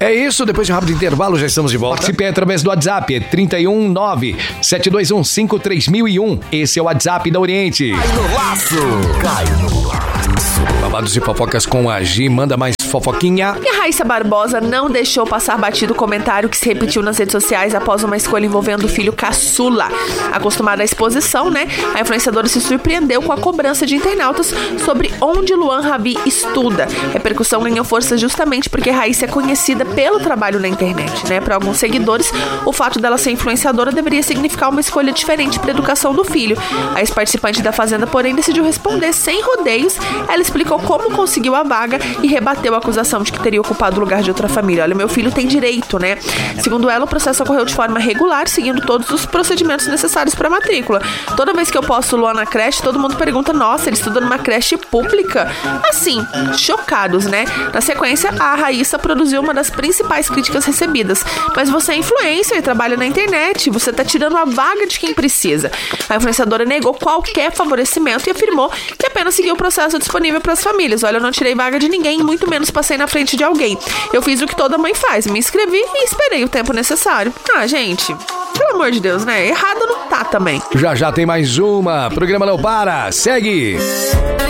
É isso, depois de um rápido intervalo já estamos de volta. Participe através do WhatsApp, 319-721-53.001. Esse é o WhatsApp da Oriente. Cai no laço. Babados e fofocas com a Gi, manda mais fofoquinha. E a Raíssa Barbosa não deixou passar batido o comentário que se repetiu nas redes sociais após uma escolha envolvendo o filho caçula. Acostumada à exposição, né? A influenciadora se surpreendeu com a cobrança de internautas sobre onde Luan Ravi estuda. A repercussão ganhou força justamente porque Raíssa é conhecida pelo trabalho na internet, né? Para alguns seguidores, o fato dela ser influenciadora deveria significar uma escolha diferente para a educação do filho. A ex-participante da Fazenda, porém, decidiu responder sem rodeios. Ela explicou como conseguiu a vaga e rebateu a acusação de que teria ocupado o lugar de outra família. Olha, meu filho tem direito, né? Segundo ela, o processo ocorreu de forma regular, seguindo todos os procedimentos necessários para a matrícula. Toda vez que eu posto Luan na creche, todo mundo pergunta, nossa, ele estuda numa creche pública? Assim, chocados, né? Na sequência, a Raíssa produziu uma das principais críticas recebidas. Mas você é influencer e trabalha na internet, você tá tirando a vaga de quem precisa. A influenciadora negou qualquer favorecimento e afirmou que apenas seguiu o processo disponível para as famílias. Olha, eu não tirei vaga de ninguém, muito menos passei na frente de alguém. Eu fiz o que toda mãe faz, me inscrevi e esperei o tempo necessário. Ah, gente, pelo amor de Deus, né? Errado não tá também. Já tem mais uma. Programa não para. Segue.